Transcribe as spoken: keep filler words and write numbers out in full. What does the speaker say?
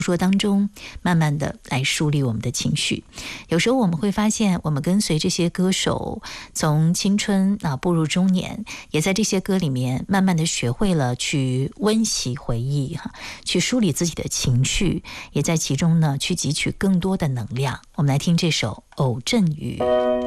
说当中慢慢的来梳理我们的情绪。有时候我们会发现，我们跟随这些歌手从青春啊步入中年，也在这些歌里面慢慢的学会了去温习回忆哈，去梳理自己的情绪，也在其中呢去汲取更多的能量。我们来听这首《偶阵雨》。